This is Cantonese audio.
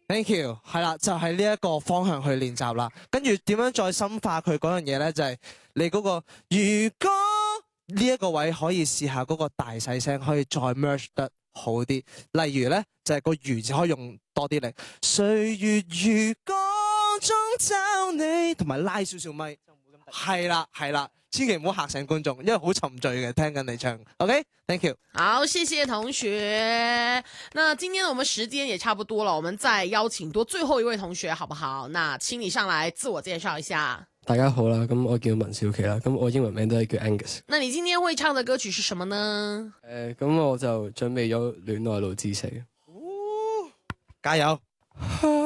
Thank you， 係啦，就係呢一個方向去練習啦。跟住點樣再深化佢嗰樣嘢咧？就係、你嗰、個如果呢一個位可以試下嗰個大細聲，可以再 merge 得好啲。例如咧，就係、個如字可以用多啲力。歲月如歌中找你，同埋拉少少咪。係啦，係啦。千祈唔好嚇醒觀眾，因為好沉醉嘅，聽緊你唱。OK，Thank you。 好，謝謝同學。那今天呢，我們時間也差不多了，我們再邀請多最後一位同學，好不好？那請你上來自我介紹一下。 大家好啦，咁我叫文少琪啦，咁我英文名都係叫 Angus。 那你今天會唱的歌曲是什麼呢？ 咁我就準備咗《戀愛路之死》。 加油！